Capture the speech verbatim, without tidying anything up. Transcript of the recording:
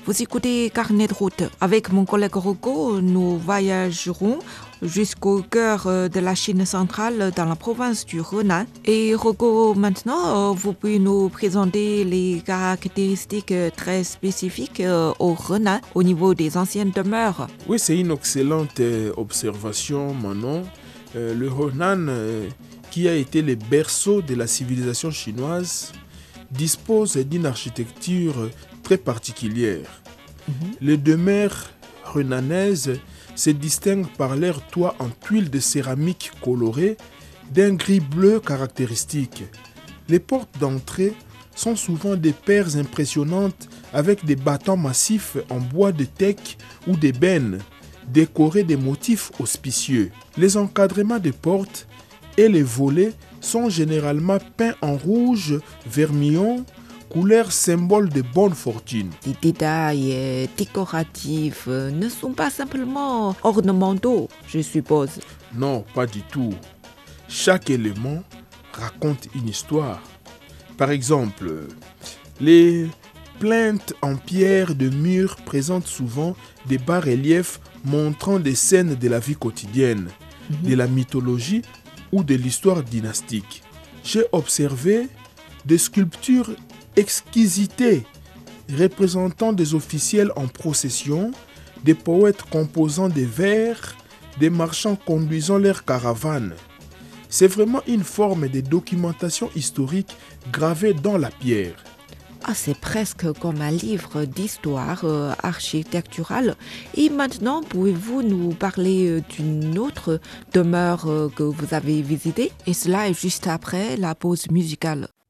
Vous écoutez Carnet de route. Avec mon collègue Rocco, nous voyagerons jusqu'au cœur de la Chine centrale dans la province du Henan. Et Rocco, maintenant, vous pouvez nous présenter les caractéristiques très spécifiques au Henan au niveau des anciennes demeures. Oui, c'est une excellente observation, Manon. Euh, le Henan, euh, qui a été le berceau de la civilisation chinoise, dispose d'une architecture très particulière. Mm-hmm. Les demeures renanaises se distinguent par leur toit en tuiles de céramique colorées d'un gris bleu caractéristique. Les portes d'entrée sont souvent des paires impressionnantes avec des battants massifs en bois de teck ou d'ébène, décorés de motifs auspicieux. Les encadrements des portes et les volets sont généralement peints en rouge vermillon, couleur symbole de bonne fortune. Les détails décoratifs ne sont pas simplement ornementaux, je suppose. Non, pas du tout. Chaque élément raconte une histoire. Par exemple, les plinthes en pierre de mur présentent souvent des bas-reliefs montrant des scènes de la vie quotidienne, mmh. de la mythologie ou de l'histoire dynastique. J'ai observé des sculptures exquisitées représentant des officiels en procession, des poètes composant des vers, des marchands conduisant leurs caravanes. C'est vraiment une forme de documentation historique gravée dans la pierre. Ah, c'est presque comme un livre d'histoire euh, architecturale. Et maintenant, pouvez-vous nous parler d'une autre demeure euh, que vous avez visitée? Et cela est juste après la pause musicale.